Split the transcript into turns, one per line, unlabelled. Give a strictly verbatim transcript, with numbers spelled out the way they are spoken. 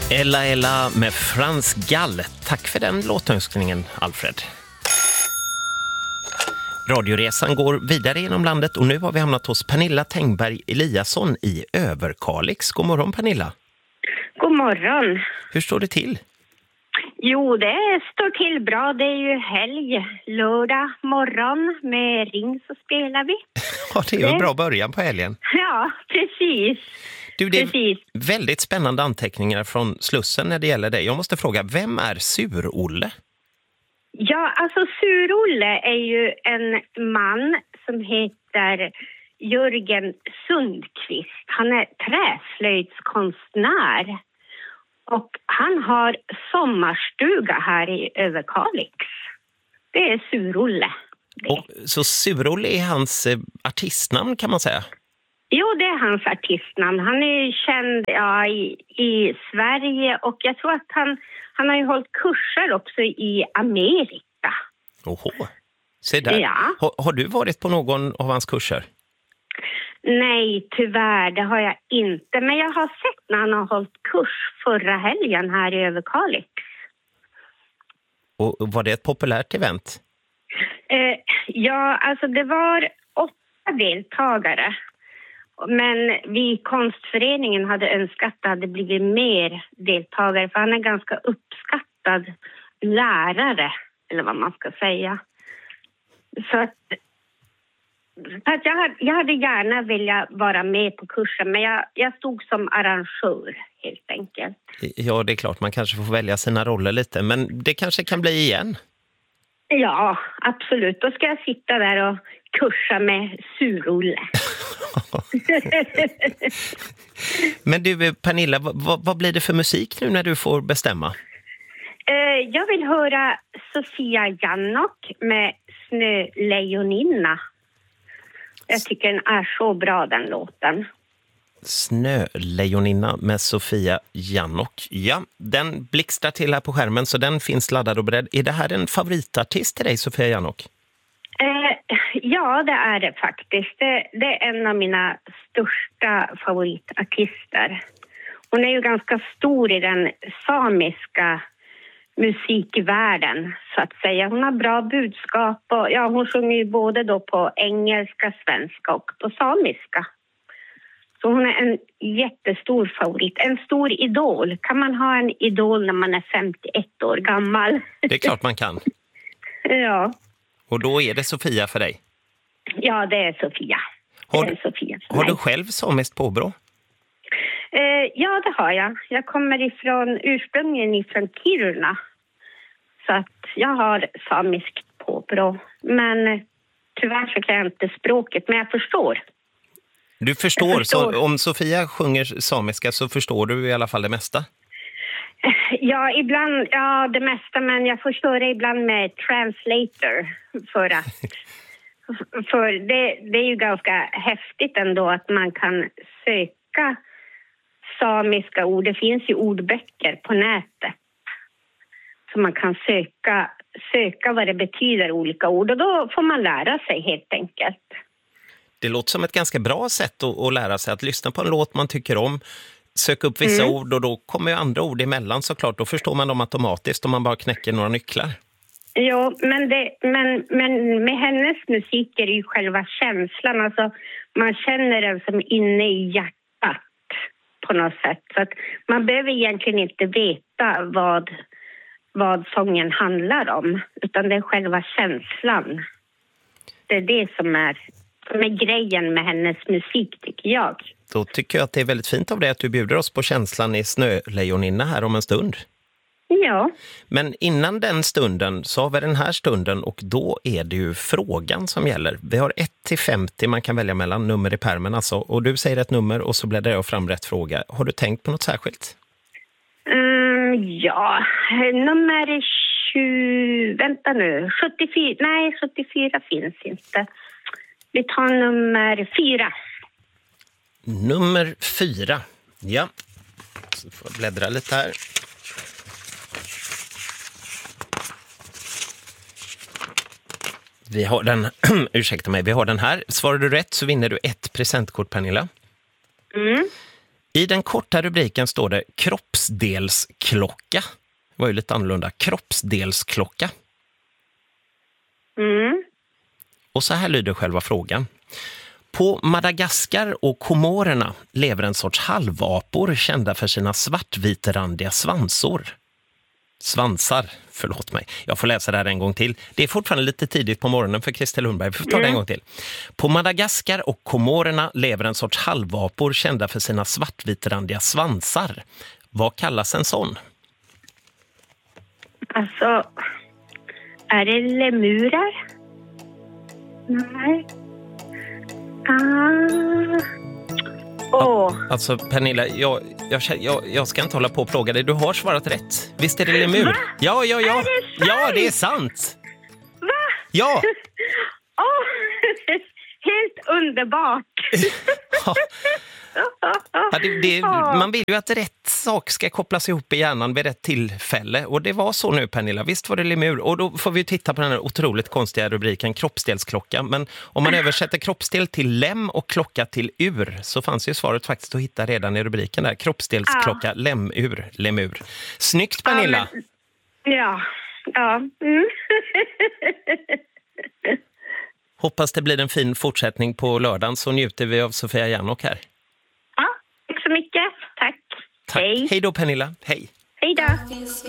Ella Ella med Frans Gall. Tack för den låtönskningen, Alfred. Radioresan går vidare genom landet och nu har vi hamnat hos Pernilla Tengberg Eliasson i Överkalix. God morgon, Pernilla.
God morgon.
Hur står det till?
Jo, det står till bra. Det är ju helg, lördag morgon. Med Ring så spelar vi.
Ja, det är ju en bra början på helgen.
Ja, precis.
Du, det är
precis.
väldigt spännande anteckningar från Slussen när det gäller dig. Jag måste fråga, vem är Sur-Olle?
Ja, alltså Sur-Olle är ju en man som heter Jörgen Sundqvist. Han är träslöjdskonstnär. Och han har sommarstuga här i Överkalix. Det är Sur-Olle.
Och, så Sur-Olle är hans eh, artistnamn, kan man säga?
Jo, det är hans artistnamn. Han är känd ja, i, i Sverige och jag tror att han, han har ju hållit kurser också i Amerika.
Oho, se där.
Ja.
Har, har du varit på någon av hans kurser?
Nej, tyvärr, det har jag inte. Men jag har sett när han har hållit kurs förra helgen här i Överkalix.
Och var det ett populärt event?
Eh, ja, alltså det var åtta deltagare. Men vi i konstföreningen hade önskat att det hade blivit mer deltagare. För han är ganska uppskattad lärare, eller vad man ska säga. Så att... Att jag, hade, jag hade gärna velat vara med på kursen, men jag, jag stod som arrangör helt enkelt.
Ja, det är klart, man kanske får välja sina roller lite, men det kanske kan bli igen.
Ja, absolut. Då ska jag sitta där och kursa med Sur-Olle.
Men du, Pernilla, vad, vad blir det för musik nu när du får bestämma?
Uh, jag vill höra Sofia Jannok med Snölejoninna. Jag tycker den är så bra, den låten.
Snölejoninna med Sofia Jannok. Ja, den blixtrar till här på skärmen så den finns laddad och beredd. Är det här en favoritartist till dig, Sofia Jannok?
Eh, ja, det är det faktiskt. Det, det är en av mina största favoritartister. Hon är ju ganska stor i den samiska musikvärlden, så att säga. Hon har bra budskap och ja, hon sjunger ju både då på engelska, svenska och på samiska. Så hon är en jättestor favorit. En stor idol. Kan man ha en idol när man är femtioett år gammal?
Det är klart man kan.
Ja.
Och då är det Sofia för dig?
Ja, det är Sofia.
Har,
det är Sofia
har du själv samiskt påbrå?
Eh, ja, det har jag. Jag kommer ifrån, ursprungligen ifrån Kiruna. Så att jag har samiskt påbrå. Men tyvärr så kan jag inte språket, men jag förstår.
Du förstår,
jag förstår.
Så om Sofia sjunger samiska så förstår du i alla fall det mesta?
Ja, ibland, ja det mesta, men jag förstår det ibland med translator. För att, för det, det är ju ganska häftigt ändå att man kan söka samiska ord. Det finns ju ordböcker på nätet. Så man kan söka, söka vad det betyder olika ord. Och då får man lära sig helt enkelt. Det
låter som ett ganska bra sätt att, att lära sig. Att lyssna på en låt man tycker om. Söka upp vissa mm. ord och då kommer ju andra ord emellan såklart. Då förstår man dem automatiskt om man bara knäcker några nycklar.
Jo, men, det, men, men med hennes musik är det ju själva känslan. Alltså, man känner den som inne i hjärtat på något sätt. Så att man behöver egentligen inte veta vad, vad sången handlar om. Utan det är själva känslan. Det är det som är, som är grejen med hennes musik, tycker jag.
Då tycker jag att det är väldigt fint av dig att du bjuder oss på känslan i Snölejoninna här om en stund.
Ja.
Men innan den stunden så har vi den här stunden och då är det ju frågan som gäller. Vi har ett till femtio man kan välja mellan, nummer i pärmen alltså. Och du säger ett nummer och så bläddrar jag fram rätt fråga. Har du tänkt på något särskilt?
Mm, ja, nummer tjugo, vänta nu, sjuttiofyra, nej sjuttiofyra finns inte. Vi tar nummer fyra.
Nummer fyra, ja. Så får jag bläddra lite här. Vi har den, ursäkta mig, vi har den här. Svarar du rätt så vinner du ett presentkort, Pernilla.
Mm.
I den korta rubriken står det kroppsdelsklocka. Det var ju lite annorlunda. Kroppsdelsklocka.
Mm.
Och så här lyder själva frågan. På Madagaskar och Komorerna lever en sorts halvapor kända för sina svartvitrandiga svansor. Svansar, förlåt mig. Jag får läsa det här en gång till. Det är fortfarande lite tidigt på morgonen för Christer Lundberg. Vi får ta det en gång till. På Madagaskar och Komorerna lever en sorts halvapor kända för sina svartvitrandiga svansar. Vad kallas en sån?
Alltså, är det lemurer? Nej. Ah. Åh.
Alltså Pernilla, jag, jag, jag, jag ska inte hålla på och plåga dig. Du har svarat rätt. Visst är det lemur?
Va?
Ja, ja, ja.
Är det sant?
Ja, det är sant.
Va?
Ja.
Åh, helt underbart.
Ja. Ja, det, det, man vill ju att rätt sak ska kopplas ihop i hjärnan vid rätt tillfälle. Och det var så nu, Pernilla. Visst var det lemur. Och då får vi titta på den här otroligt konstiga rubriken kroppsdelsklocka. Men om man översätter kroppsdel till lem och klocka till ur så fanns ju svaret faktiskt att hitta redan i rubriken där. Kroppsdelsklocka, ja. Lemur, lemur. Snyggt, Pernilla.
Ja, men, ja. ja. Mm.
Hoppas det blir en fin fortsättning på lördagen, så njuter vi av Sofia Jannok här.
Ja, tack så mycket. Tack.
Tack.
Hej.
Hej då, Pernilla. Hej.
Hej då.